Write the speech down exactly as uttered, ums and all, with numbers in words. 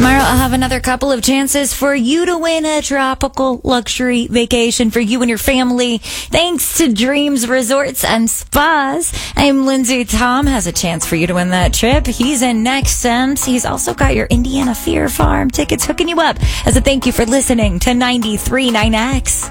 Tomorrow I'll have another couple of chances for you to win a tropical luxury vacation for you and your family. Thanks to Dreams Resorts and Spas. I'm Lindsay. Tom has a chance for you to win that trip. He's in next, and he's also got your Indiana Fear Farm tickets hooking you up as a thank you for listening to ninety-three point nine X.